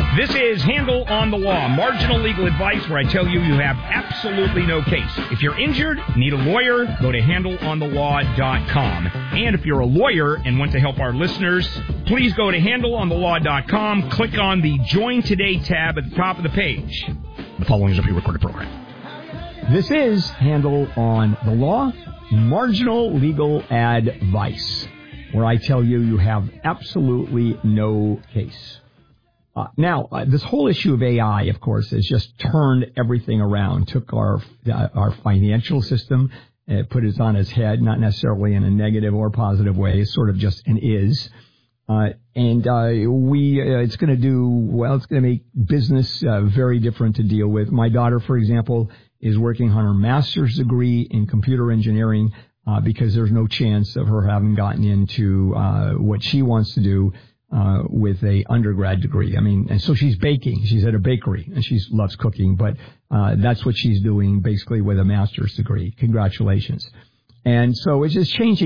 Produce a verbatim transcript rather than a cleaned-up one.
This is Handle on the Law, marginal legal advice where I tell you you have absolutely no case. If you're injured, need a lawyer, go to handle on the law dot com. And if you're a lawyer and want to help our listeners, please go to handle on the law dot com, click on the Join Today tab at the top of the page. The following is a pre-recorded program. This is Handle on the Law, marginal legal advice, where I tell you you have absolutely no case. Uh, now, uh, this whole issue of A I, of course, has just turned everything around, took our uh, our financial system, uh, put it on its head, not necessarily in a negative or positive way, it's sort of just an is. Uh, and uh, we, uh, it's going to do, well, it's going to make business uh, very different to deal with. My daughter, for example, is working on her master's degree in computer engineering uh, because there's no chance of her having gotten into uh, what she wants to do Uh, with a undergrad degree. I mean, and so she's baking. She's at a bakery, and she loves cooking, but uh, that's what she's doing basically with a master's degree. Congratulations. And so it's just changing